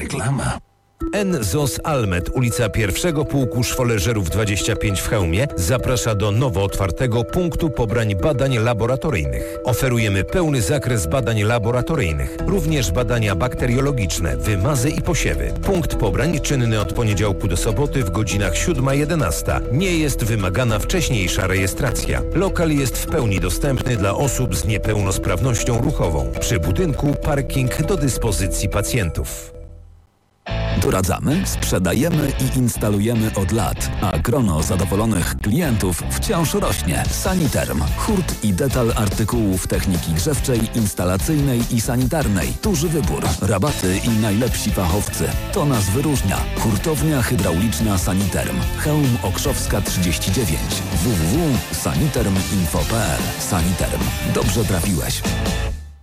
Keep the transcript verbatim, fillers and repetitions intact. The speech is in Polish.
reklama. N Z O S Almet, ulica Pierwszego Pułku Szwoleżerów dwadzieścia pięć w Chełmie, zaprasza do nowo otwartego punktu pobrań badań laboratoryjnych. Oferujemy pełny zakres badań laboratoryjnych, również badania bakteriologiczne, wymazy i posiewy. Punkt pobrań czynny od poniedziałku do soboty w godzinach siódma jedenasta. Nie jest wymagana wcześniejsza rejestracja. Lokal jest w pełni dostępny dla osób z niepełnosprawnością ruchową. Przy budynku parking do dyspozycji pacjentów. Doradzamy, sprzedajemy i instalujemy od lat, a grono zadowolonych klientów wciąż rośnie. Saniterm. Hurt i detal artykułów techniki grzewczej, instalacyjnej i sanitarnej. Duży wybór, rabaty i najlepsi fachowcy. To nas wyróżnia. Hurtownia hydrauliczna Saniterm. Chełm Okrzowska trzydzieści dziewięć. w w w kropka saniterm info kropka p l. Saniterm. Dobrze trafiłeś.